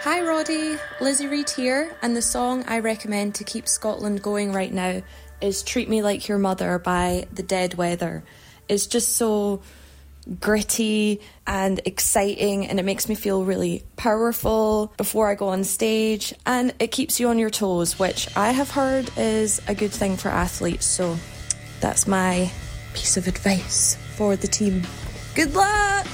Hi Roddy, Lizzie Reid here, and the song I recommend to keep Scotland going right now is Treat Me Like Your Mother by The Dead Weather. It's just so gritty and exciting, and it makes me feel really powerful before I go on stage, and it keeps you on your toes, which I have heard is a good thing for athletes, so that's my piece of advice for the team. Good luck!